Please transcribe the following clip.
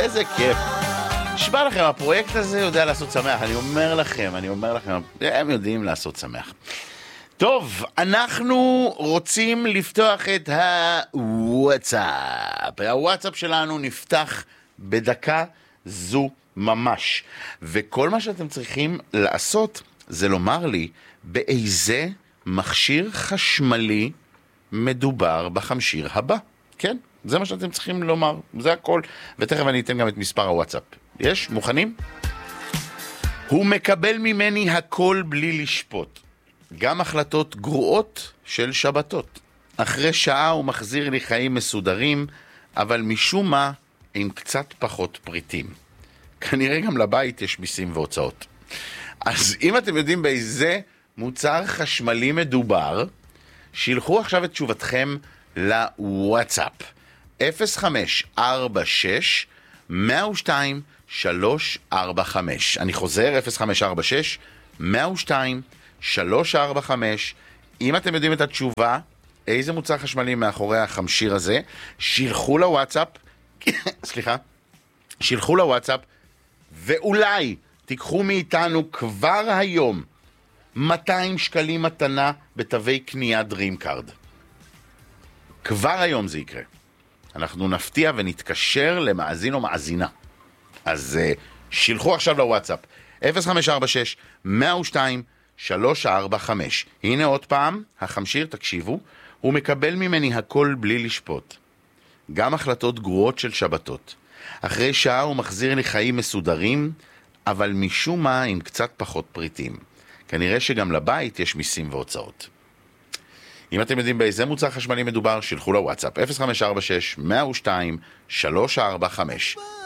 איזה כיף. נשבע לכם, הפרויקט הזה יודע לעשות שמח. אני אומר לכם, הם יודעים לעשות שמח. טוב, אנחנו רוצים לפתוח את הוואטסאפ. הוואטסאפ שלנו נפתח בדקה זו ממש. וכל מה שאתם צריכים לעשות זה לומר לי באיזה מכשיר חשמלי מדובר בחמשיר הבא. כן, זה מה שאתם צריכים לומר, זה הכל. ותכף אני אתן גם את מספר הוואטסאפ. יש? מוכנים? הוא מקבל ממני הכל בלי לשפוט. גם החלטות גרועות של שבתות. אחרי שעה הוא מחזיר לי חיים מסודרים, אבל משום מה עם קצת פחות פריטים. כנראה גם לבית יש מיסים והוצאות. אז אם אתם יודעים באיזה מוצר חשמלי מדובר, שילחו עכשיו את תשובתכם לוואטסאפ. 0546 102 345. אני חוזר, 0546 102 345. אם אתם יודעים את התשובה, איזה מוצר חשמלי מאחורי החמשיר הזה, שילחו לוואטסאפ, סליחה, שילחו לוואטסאפ, ואולי תיקחו מאיתנו כבר היום 200 שקלים מתנה בתווי קנייה DreamCard. כבר היום זה יקרה. אנחנו נפתיע ונתקשר למאזין או מאזינה. אז שילחו עכשיו לוואטסאפ 0546 102 345. הנה עוד פעם, החמשיר, תקשיבו, הוא מקבל ממני הכל בלי לשפוט. גם החלטות גרועות של שבתות. אחרי שעה הוא מחזיר לי חיים מסודרים, אבל משום מה עם קצת פחות פריטים. כנראה שגם לבית יש מיסים והוצאות. אם אתם יודעים באיזה מוצר חשמלי מדובר, שילחו לוואטסאפ 0546 102 345.